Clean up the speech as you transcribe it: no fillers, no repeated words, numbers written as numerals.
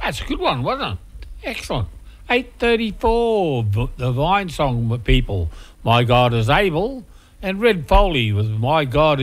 That's a good one, wasn't it? Excellent. 8:34. The Vine song, people. My God is able, and Red Foley with My God